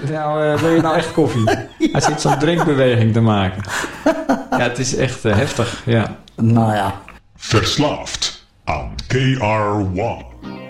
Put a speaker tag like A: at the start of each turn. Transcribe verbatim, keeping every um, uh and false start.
A: nou, uh, wil je nou echt koffie? Ja. Hij zit zo'n drinkbeweging te maken. Ja, het is echt uh, heftig, ja.
B: Nou ja.
C: Verslaafd aan K R one.